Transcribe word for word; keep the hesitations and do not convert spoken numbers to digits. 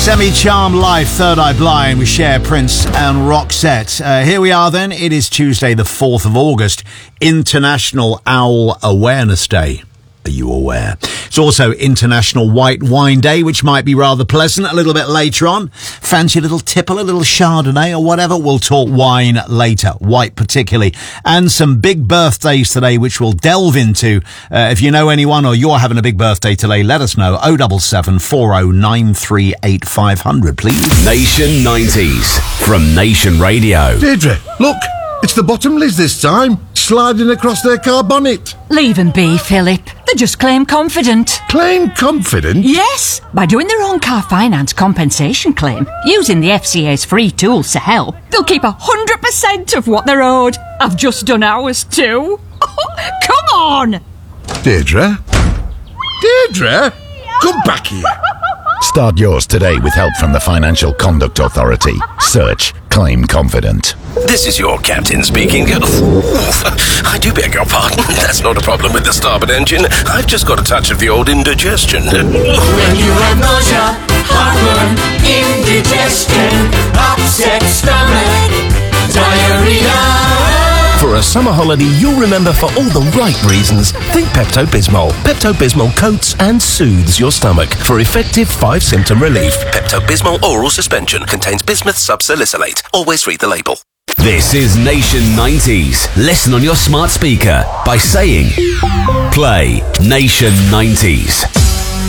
Semi-Charmed Life, Third Eye Blind with Cher, Prince and Roxette. Uh, here we are then. It is Tuesday the fourth of August, International Owl Awareness Day. Are you aware? It's also International White Wine Day, which might be rather pleasant a little bit later on. Fancy a little tipple, a little Chardonnay or whatever? We'll talk wine later, white particularly. And some big birthdays today, which we'll delve into. Uh, if you know anyone or you're having a big birthday today, let us know. oh seven seven, four oh nine three eight five hundred, please. Nation nineties from Nation Radio. Deirdre, look, it's the Bottomleys this time, sliding across their car bonnet. Leave them be, Philip. They just claim confident. Claim confident? Yes, by doing their own car finance compensation claim, using the F C A's free tools to help, they'll keep one hundred percent of what they're owed. I've just done ours too. Come on! Deirdre? Deirdre? Come back here. Start yours today with help from the Financial Conduct Authority. Search Claim Confident. This is your captain speaking. I do beg your pardon. That's not a problem with the starboard engine. I've just got a touch of the old indigestion. When you have nausea, heartburn, indigestion, upset stomach, diarrhea. For a summer holiday you'll remember for all the right reasons, think Pepto-Bismol. Pepto-Bismol coats and soothes your stomach for effective five-symptom relief. Pepto-Bismol oral suspension contains bismuth subsalicylate. Always read the label. This is Nation nineties. Listen on your smart speaker by saying, play Nation nineties.